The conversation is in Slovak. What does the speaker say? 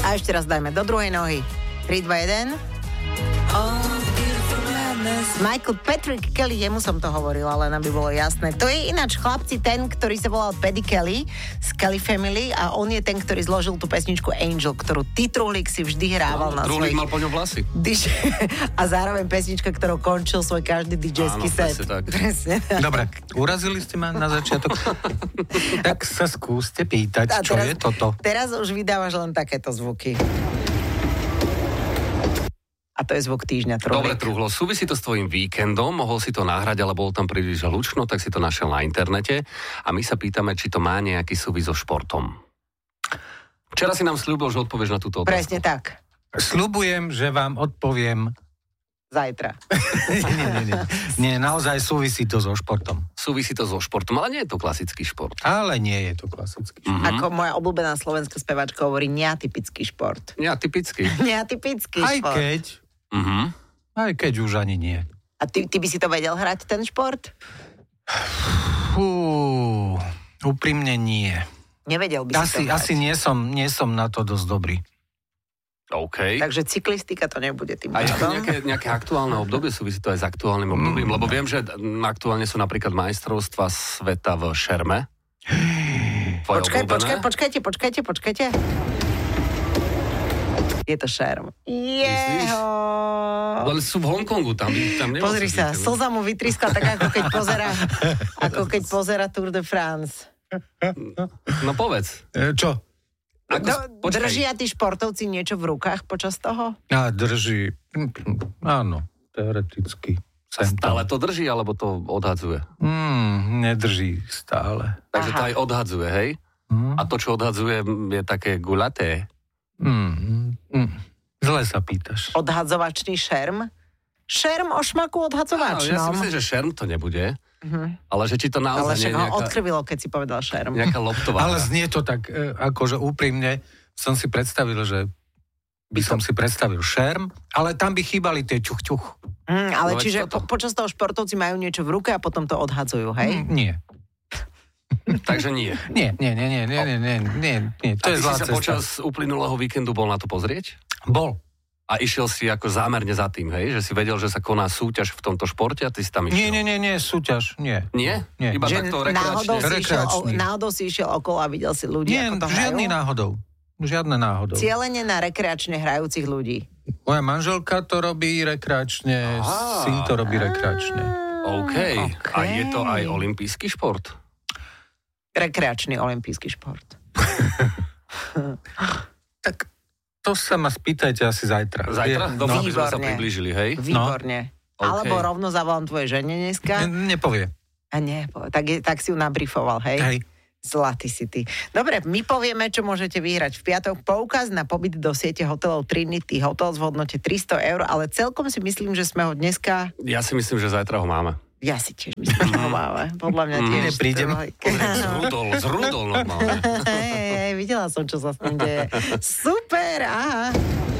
A ešte raz dajme do druhej nohy. 3, 2, 1. Michael Patrick Kelly, jemu som to hovorila, len aby bolo jasné. To je ináč chlapci ten, ktorý sa volal Paddy Kelly z Kelly Family a on je ten, ktorý zložil tú pesničku Angel, ktorú ty, Truhlík, si vždy hrával na Truhlík svojich... mal po ňom vlasy. A zároveň pesnička, ktorou končil svoj každý DJ-ský set. Presne tak. Dobre, urazili ste ma na začiatok. Tak sa skúste pýtať, čo je toto. Teraz už vydávaš len takéto zvuky. A to je zvuk týždňa, Truhlík. Dobre, Truhlo, súvisí to s tvojím víkendom, mohol si to nahrať, ale bolo tam príliš hlučno, tak si to našiel na internete a my sa pýtame, či to má nejaký súvis so športom. Včera si nám sľúbil, že odpovieš na túto otázku. Presne tak. Sľubujem, že vám odpoviem zajtra. Nie, naozaj súvisí to so športom. Súvisí to so športom, ale nie je to klasický šport. Ale nie je to klasický šport. Mm-hmm. Ako moja obľúbená slovenská speváčka hovorí, neatypický šport. Neatypický. Neatypický šport. Aj keď už ani nie. A ty by si to vedel hrať, ten šport? Úprimne nie. Nevedel by si to hrať? Asi nie som na to dosť dobrý. OK. Takže cyklistika to nebude tým. A je to nejaké aktuálne obdobie, súvisí to aj s aktuálnym obdobím, lebo viem, že aktuálne sú napríklad majstrovstvá sveta v šerme. Počkajte. Je to šerm. Ale sú v Hongkongu, tam pozri sa, slza mu vytriskla tak, ako keď pozera Tour de France. No povedz. Čo? Držia tí športovci niečo v rukách počas toho? Drží. Áno, teoreticky. Stále to drží, alebo to odhadzuje? Nedrží stále. Takže to aj odhadzuje, hej? A to, čo odhadzuje, je také gulaté. Zle sa pýtaš. Odhadzovačný šerm? Šerm o šmaku odhadzovačnom. Ja si myslím, že šerm to nebude. Ale že či to naozaj nie je nejaká... Ale odkrvilo, keď si povedal šerm. Nejaká loptová. Ale znie to tak, akože úprimne som si predstavil, že by som si predstavil šerm, ale tam by chýbali tie ťuch. Ale no, čiže počas toho športovci majú niečo v ruke a potom to odhadzujú, hej? Nie. Takže nie. Nie. To je zlá cesta. A ty si sa počas uplynulého víkendu bol na to pozrieť? Bol. A išiel si ako zámerne za tým, hej? Že si vedel, že sa koná súťaž v tomto športe a ty si tam išiel? Nie, súťaž, nie. Nie? Nie. Iba takto rekreačne? Náhodou si išiel okolo a videl si ľudí, ako to hrajú? Žiadne náhodou. Cielene na rekreačne hrajúcich ľudí. Moja manželka to robí rekreačne, syn to robí rekreačne. OK. A je to aj olympijský šport? Rekreačný olympijský šport. Tak to sa ma spýtajte asi zajtra. Zajtra? Dobre, aby sme sa priblížili, hej? Výborne. No. Alebo rovno zavolám tvojej žene dneska. Nepovie. A nepovie. Tak si ju nabrifoval, hej? Hej. Zlatý si ty. Dobre, my povieme, čo môžete vyhrať. V piatok poukaz na pobyt do siete hotelov Trinity Hotels v hodnote 300 €, ale celkom si myslím, že sme ho dneska... Ja si myslím, že zajtra ho máme. Ja si tiež myslím, že ho máme. Podľa mňa tiež. Neprídem. Zrudol normálne. Hej, videla som, čo sa s tým deje. Super, aha.